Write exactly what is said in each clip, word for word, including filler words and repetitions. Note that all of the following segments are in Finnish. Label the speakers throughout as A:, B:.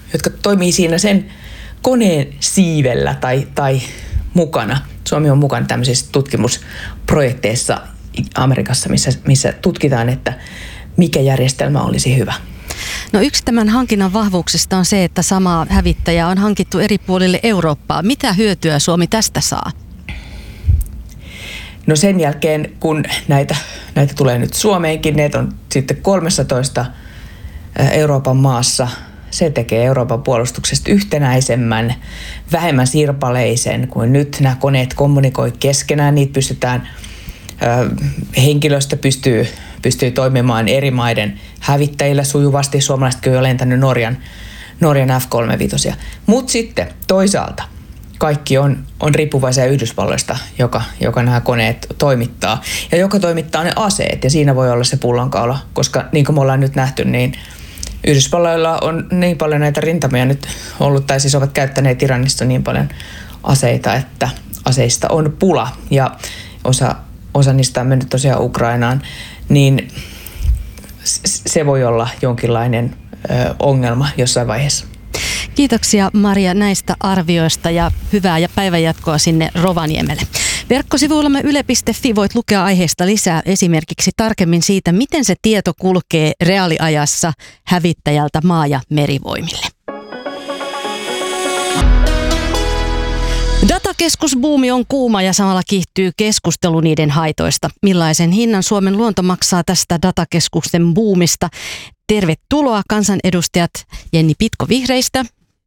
A: jotka toimii siinä sen koneen siivellä tai, tai mukana. Suomi on mukana tämmöisissä tutkimusprojekteissa Amerikassa, missä, missä tutkitaan, että mikä järjestelmä olisi hyvä.
B: No yksi tämän hankinnan vahvuuksista on se, että samaa hävittäjää on hankittu eri puolille Eurooppaa. Mitä hyötyä Suomi tästä saa?
A: No sen jälkeen, kun näitä, näitä tulee nyt Suomeenkin, ne on sitten kolmessatoista Euroopan maassa. Se tekee Euroopan puolustuksesta yhtenäisemmän, vähemmän sirpaleisen kuin nyt. Nämä koneet kommunikoi keskenään, niitä pystytään, henkilöstö pystyy, pystyy toimimaan eri maiden hävittäjillä sujuvasti. Suomalaisetkin on jo lentänyt Norjan, Norjan F kolmekymmentäviisi. Mutta sitten toisaalta kaikki on, on riippuvaisia Yhdysvalloista, joka, joka nämä koneet toimittaa. Ja joka toimittaa ne aseet, ja siinä voi olla se pullonkaula, koska niin kuin me ollaan nyt nähty, niin Yhdysvalloilla on niin paljon näitä rintamia nyt ollut, tai siis ovat käyttäneet Iranista niin paljon aseita, että aseista on pula, ja osa, osa niistä on mennyt tosiaan Ukrainaan, niin se voi olla jonkinlainen ö, ongelma jossain vaiheessa.
B: Kiitoksia Maria näistä arvioista ja hyvää ja päivänjatkoa sinne Rovaniemelle. Verkkosivuillamme yle piste fi voit lukea aiheesta lisää, esimerkiksi tarkemmin siitä, miten se tieto kulkee reaaliajassa hävittäjältä maa- ja merivoimille. Datakeskusbuumi on kuuma ja samalla kiihtyy keskustelu niiden haitoista. Millaisen hinnan Suomen luonto maksaa tästä datakeskusten buumista? Tervetuloa kansanedustajat Jenni Pitko Vihreistä.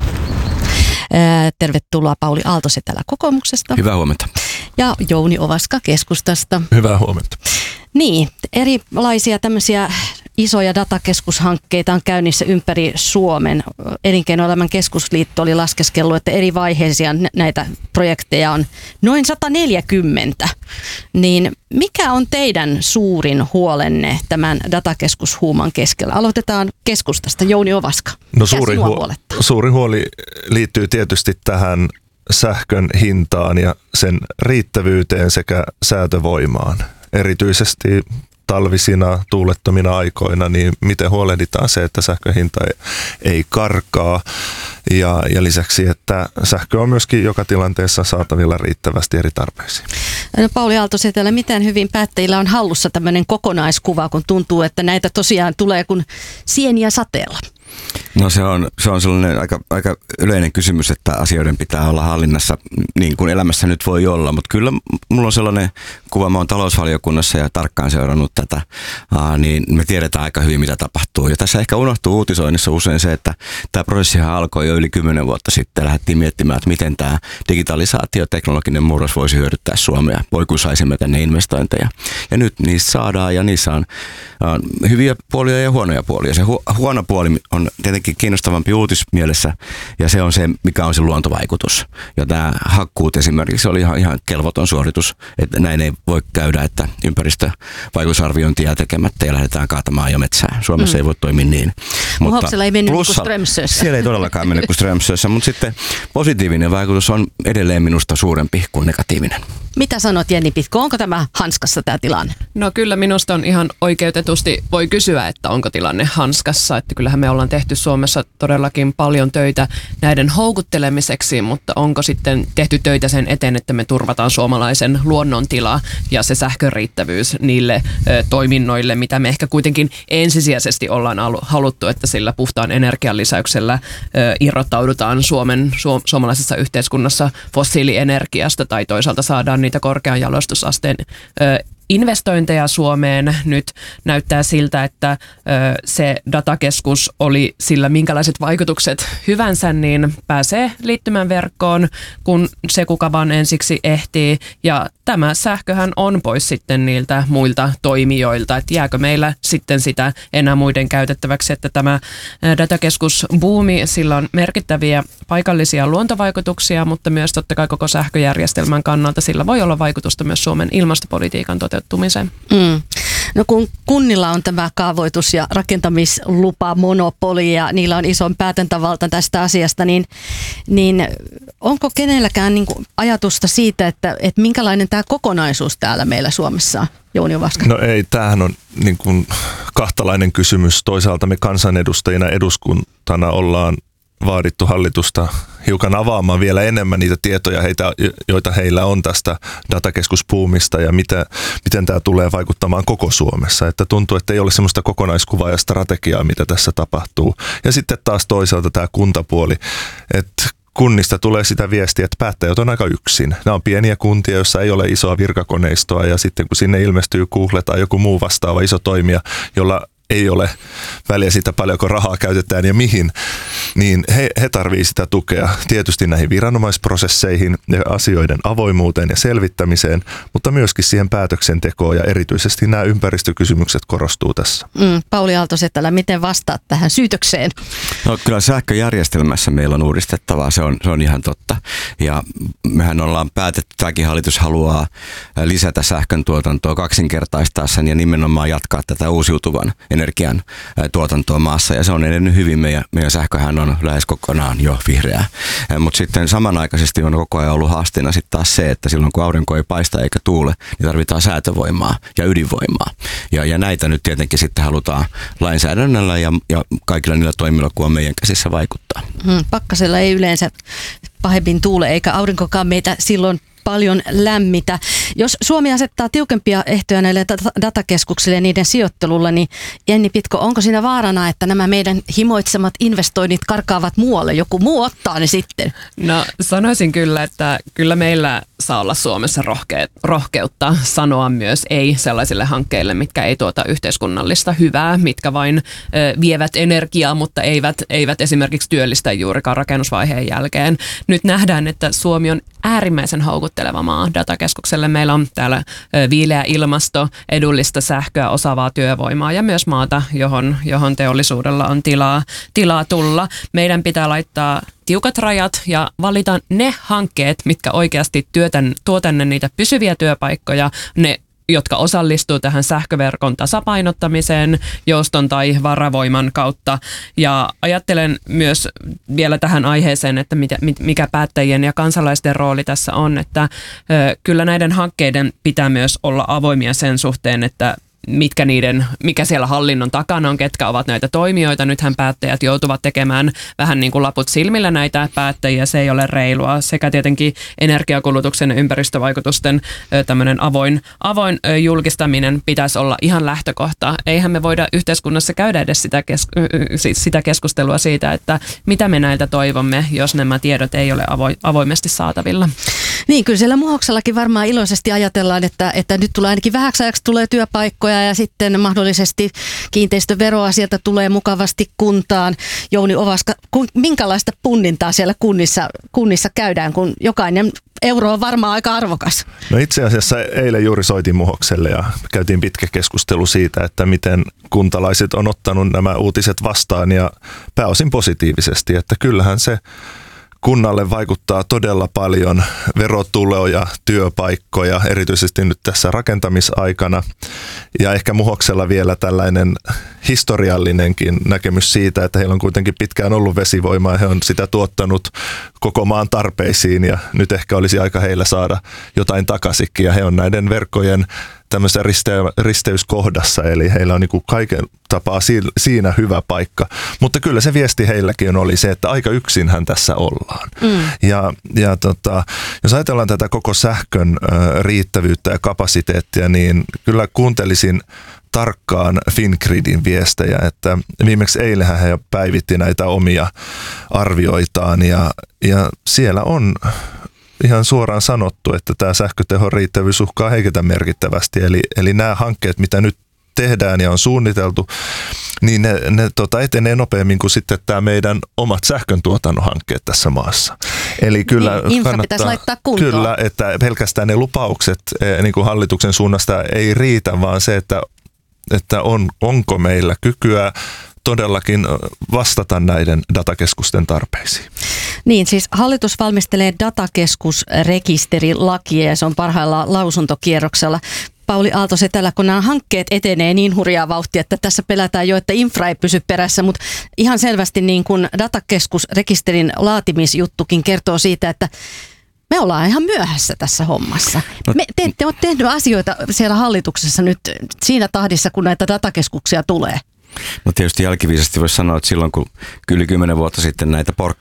B: Tervetuloa Pauli Aalto-Setälä kokoomuksesta.
C: Hyvää huomenta.
B: Ja Jouni Ovaska keskustasta.
D: Hyvää huomenta.
B: Niin, erilaisia tämmöisiä isoja datakeskushankkeita on käynnissä ympäri Suomen. Elinkeinoelämän keskusliitto oli laskeskellut, että eri vaiheisia näitä projekteja on noin sata neljäkymmentä. Niin mikä on teidän suurin huolenne tämän datakeskushuuman keskellä? Aloitetaan keskustasta. Jouni Ovaska.
D: No suuri, huo- suuri huoli liittyy tietysti tähän sähkön hintaan ja sen riittävyyteen sekä säätövoimaan. Erityisesti talvisina, tuulettomina aikoina, niin miten huolehditaan se, että sähkön hinta ei, ei karkaa ja, ja lisäksi, että sähkö on myöskin joka tilanteessa saatavilla riittävästi eri tarpeisiin.
B: No Pauli Aalto-Setälä, miten hyvin päättäjillä on hallussa tämmöinen kokonaiskuva, kun tuntuu, että näitä tosiaan tulee kuin sieniä sateella?
C: No se on, se on sellainen aika, aika yleinen kysymys, että asioiden pitää olla hallinnassa niin kuin elämässä nyt voi olla, mutta kyllä mulla on sellainen kuva, mä oon talousvaliokunnassa ja tarkkaan seurannut tätä, aa, niin me tiedetään aika hyvin mitä tapahtuu. Ja tässä ehkä unohtuu uutisoinnissa usein se, että tämä prosessihan alkoi jo yli kymmenen vuotta sitten. Lähdettiin miettimään, että miten tämä digitalisaatio, teknologinen murros voisi hyödyttää Suomea, voi kun saisimme tänne investointeja. Ja nyt niistä saadaan ja niissä on, on hyviä puolia ja huonoja puolia. Se hu- huono puoli on tietenkin kiinnostavampi uutismielessä, ja se on se, mikä on se luontovaikutus. Ja tämä hakkuut esimerkiksi oli ihan, ihan kelvoton suoritus, että näin ei voi käydä, että ympäristövaikutusarviointia tekemättä ja lähdetään kaatamaan jo metsää. Suomessa mm. ei voi toimia niin.
B: Muhoksella ei mennyt kuin Strömsössä.
C: Siellä ei todellakaan mennyt kuin Strömsössä, mutta sitten positiivinen vaikutus on edelleen minusta suurempi kuin negatiivinen.
B: Mitä sanot Jenni Pitko, onko tämä hanskassa tämä tilanne?
E: No kyllä minusta on ihan oikeutetusti voi kysyä, että onko tilanne hanskassa, että kyllähän me ollaan tehty Suomessa todellakin paljon töitä näiden houkuttelemiseksi, mutta onko sitten tehty töitä sen eteen, että me turvataan suomalaisen luonnontila ja se sähkön riittävyys niille ö, toiminnoille, mitä me ehkä kuitenkin ensisijaisesti ollaan haluttu, että sillä puhtaan energian lisäyksellä ö, irrottaudutaan Suomen, su, suomalaisessa yhteiskunnassa fossiilienergiasta tai toisaalta saadaan niitä korkean jalostusasteen ö, investointeja Suomeen. Nyt näyttää siltä, että ö, se datakeskus oli sillä minkälaiset vaikutukset hyvänsä, niin pääsee liittymään verkkoon, kun se kuka vaan ensiksi ehtii. Ja tämä sähköhän on pois sitten niiltä muilta toimijoilta, että jääkö meillä sitten sitä enää muiden käytettäväksi, että tämä datakeskusbuumi, sillä on merkittäviä paikallisia luontovaikutuksia, mutta myös totta kai koko sähköjärjestelmän kannalta sillä voi olla vaikutusta myös Suomen ilmastopolitiikan toteutumiseen. Mm.
B: No kun kunnilla on tämä kaavoitus- ja rakentamislupa monopoli ja niillä on ison päätäntävalta tästä asiasta, niin, niin onko kenelläkään niin kuin ajatusta siitä, että, että minkälainen tämä kokonaisuus täällä meillä Suomessa on? Jouni Ovaska.
D: No ei, tämähän on niin kuin kahtalainen kysymys. Toisaalta me kansanedustajina eduskuntana ollaan vaadittu hallitusta hiukan avaamaan vielä enemmän niitä tietoja, heitä, joita heillä on tästä datakeskuspuumista ja mitä, miten tämä tulee vaikuttamaan koko Suomessa. Että tuntuu, että ei ole semmoista kokonaiskuvaa ja strategiaa, mitä tässä tapahtuu. Ja sitten taas toisaalta tämä kuntapuoli, että kunnista tulee sitä viestiä, että päättäjät on aika yksin. Nämä on pieniä kuntia, joissa ei ole isoa virkakoneistoa ja sitten kun sinne ilmestyy Google tai joku muu vastaava iso toimija, jolla ei ole väliä siitä paljonko rahaa käytetään ja mihin, niin he, he tarvitsevat sitä tukea tietysti näihin viranomaisprosesseihin ja asioiden avoimuuteen ja selvittämiseen, mutta myöskin siihen päätöksentekoon ja erityisesti nämä ympäristökysymykset korostuu tässä.
B: Mm, Pauli Aalto-Setälä, miten vastaat tähän syytökseen?
C: No kyllä sähköjärjestelmässä meillä on uudistettavaa, se on, se on ihan totta. Ja mehän ollaan päätetty, tämäkin hallitus haluaa lisätä sähkön tuotantoa, kaksinkertaistaa sen ja nimenomaan jatkaa tätä uusiutuvan energian tuotantoa maassa ja se on edennyt hyvin. Meidän, meidän sähköhän on lähes kokonaan jo vihreää. Mutta sitten samanaikaisesti on koko ajan ollut haasteena sitten taas se, että silloin kun aurinko ei paista eikä tuule, niin tarvitaan säätövoimaa ja ydinvoimaa. Ja, ja näitä nyt tietenkin sitten halutaan lainsäädännöllä ja, ja kaikilla niillä toimilla, kun on meidän käsissä vaikuttaa.
B: Hmm, pakkasella ei yleensä pahemmin tuule eikä aurinkokaan meitä silloin paljon lämmitä. Jos Suomi asettaa tiukempia ehtoja näille datakeskuksille ja niiden sijoittelulla, niin Jenni Pitko, onko siinä vaarana, että nämä meidän himoitsemat investoinnit karkaavat muualle? Joku muu ottaa ne sitten?
E: No sanoisin kyllä, että kyllä meillä saa olla Suomessa rohke- rohkeutta sanoa myös ei sellaisille hankkeille, mitkä ei tuota yhteiskunnallista hyvää, mitkä vain ö, vievät energiaa, mutta eivät, eivät esimerkiksi työllistä juurikaan rakennusvaiheen jälkeen. Nyt nähdään, että Suomi on äärimmäisen houkutteleva maa datakeskukselle. Meillä on täällä ö, viileä ilmasto, edullista sähköä, osaavaa työvoimaa ja myös maata, johon, johon teollisuudella on tilaa, tilaa tulla. Meidän pitää laittaa tiukat rajat ja valita ne hankkeet, mitkä oikeasti työtän, tuo tänne niitä pysyviä työpaikkoja, ne jotka osallistuu tähän sähköverkon tasapainottamiseen jouston tai varavoiman kautta. Ja ajattelen myös vielä tähän aiheeseen, että mikä päättäjien ja kansalaisten rooli tässä on, että kyllä näiden hankkeiden pitää myös olla avoimia sen suhteen, että mitkä niiden, mikä siellä hallinnon takana on, ketkä ovat näitä toimijoita. Nythän päättäjät joutuvat tekemään vähän niin kuin laput silmillä näitä päättäjiä, se ei ole reilua. Sekä tietenkin energiakulutuksen ja ympäristövaikutusten tämmöinen avoin, avoin julkistaminen pitäisi olla ihan lähtökohta. Eihän me voida yhteiskunnassa käydä edes sitä, kes, sitä keskustelua siitä, että mitä me näiltä toivomme, jos nämä tiedot ei ole avo, avoimesti saatavilla.
B: Niin, kyllä siellä Muhoksellakin varmaan iloisesti ajatellaan, että, että nyt tulee ainakin vähäksi ajaksi tulee työpaikkoja ja sitten mahdollisesti kiinteistöveroa sieltä tulee mukavasti kuntaan. Jouni Ovaska, minkälaista punnintaa siellä kunnissa, kunnissa käydään, kun jokainen euro on varmaan aika arvokas?
D: No itse asiassa eilen juuri soitin Muhokselle ja käytiin pitkä keskustelu siitä, että miten kuntalaiset on ottanut nämä uutiset vastaan ja pääosin positiivisesti, että kyllähän se kunnalle vaikuttaa todella paljon verotuloja, työpaikkoja, erityisesti nyt tässä rakentamisaikana. Ja ehkä Muhoksella vielä tällainen historiallinenkin näkemys siitä, että heillä on kuitenkin pitkään ollut vesivoimaa ja he on sitä tuottanut koko maan tarpeisiin ja nyt ehkä olisi aika heillä saada jotain takaisinkin ja he on näiden verkkojen tämmöisessä riste- risteyskohdassa, eli heillä on niin kuin kaiken tapaa siinä hyvä paikka. Mutta kyllä se viesti heilläkin oli se, että aika yksinhän tässä ollaan. Mm. Ja, ja tota, jos ajatellaan tätä koko sähkön äh, riittävyyttä ja kapasiteettia, niin kyllä kuuntelisin tarkkaan Fingridin viestejä, että viimeksi eilenhän he päivitti näitä omia arvioitaan ja, ja siellä on ihan suoraan sanottu, että tämä sähkötehon riittävyys uhkaa heiketä merkittävästi. Eli, eli nämä hankkeet, mitä nyt tehdään ja on suunniteltu, niin ne, ne tota, etenee nopeammin kuin sitten tämä meidän omat sähköntuotannon hankkeet tässä maassa. Eli kyllä
B: niin,
D: kannattaa, kyllä, että pelkästään ne lupaukset niin kuin hallituksen suunnasta ei riitä, vaan se, että, että on, onko meillä kykyä todellakin vastata näiden datakeskusten tarpeisiin.
B: Niin, siis hallitus valmistelee datakeskusrekisterilakia ja se on parhaillaan lausuntokierroksella. Pauli Aalto-Setälä, kun nämä hankkeet etenee niin hurjaa vauhtia, että tässä pelätään jo, että infra ei pysy perässä, mutta ihan selvästi niin kuin datakeskusrekisterin laatimisjuttukin kertoo siitä, että me ollaan ihan myöhässä tässä hommassa. Me, te ette ole tehnyt asioita siellä hallituksessa nyt siinä tahdissa, kun näitä datakeskuksia tulee.
C: No tietysti jälkiviisesti voisi sanoa, että silloin kun yli kymmenen vuotta sitten näitä